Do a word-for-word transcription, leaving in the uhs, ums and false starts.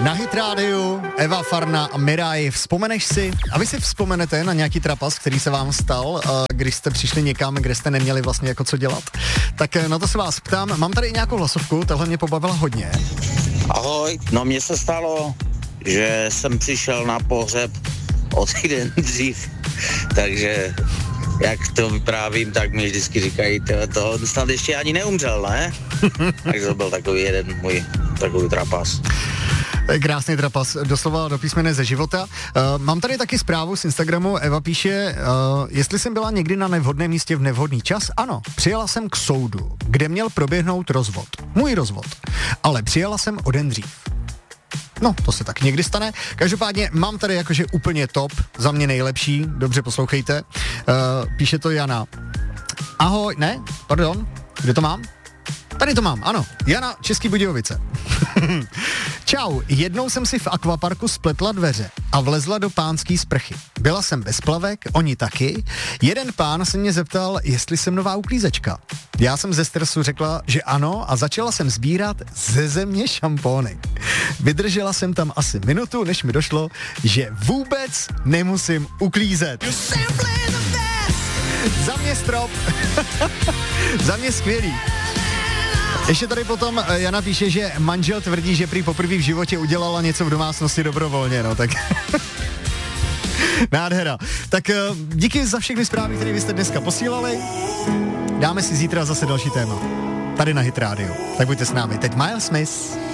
Na Hit rádiu Eva Farna a Mirai. Vzpomeneš si, a vy si vzpomenete na nějaký trapas, který se vám stal, když jste přišli někam, kde jste neměli vlastně jako co dělat? Tak na to se vás ptám. Mám tady i nějakou hlasovku, tahle mě pobavila hodně. Ahoj, no mně se stalo, že jsem přišel na pohřeb o týden dřív, takže jak to vyprávím, tak mi vždycky říkají, to snad ještě ani neumřel, ne? Takže to byl takový jeden můj takový trapas. Krásný trapas, doslova do písmene ze života. Uh, mám tady taky zprávu z Instagramu, Eva píše, uh, jestli jsem byla někdy na nevhodném místě v nevhodný čas, ano, přijela jsem k soudu, kde měl proběhnout rozvod. Můj rozvod. Ale přijela jsem o den dřív. No, to se tak někdy stane. Každopádně mám tady jakože úplně top, za mě nejlepší, dobře poslouchejte. Uh, píše to Jana. Ahoj, ne, pardon, kde to mám? Tady to mám, ano. Jana, Český Budějovice. Čau, jednou jsem si v akvaparku spletla dveře a vlezla do pánský sprchy. Byla jsem bez plavek, oni taky. Jeden pán se mě zeptal, jestli jsem nová uklízečka. Já jsem ze stresu řekla, že ano a začala jsem sbírat ze země šampóny. Vydržela jsem tam asi minutu, než mi došlo, že vůbec nemusím uklízet. Za mě strop. Za mě skvělý. Ještě tady potom Jana píše, že manžel tvrdí, že prý poprvé v životě udělala něco v domácnosti dobrovolně, no tak... Nádhera. Tak díky za všechny zprávy, které vy jste dneska posílali. Dáme si zítra zase další téma. Tady na Hit rádiu. Tak buďte s námi. Teď Miles Smith.